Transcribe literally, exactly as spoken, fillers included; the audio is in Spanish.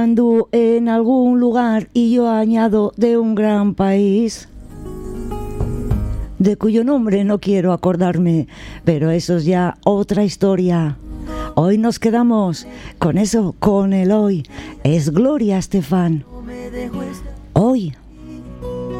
Ando en algún lugar y yo añado de un gran país, de cuyo nombre no quiero acordarme, pero eso es ya otra historia. Hoy nos quedamos con eso, con el hoy. Es Gloria Estefan. Hoy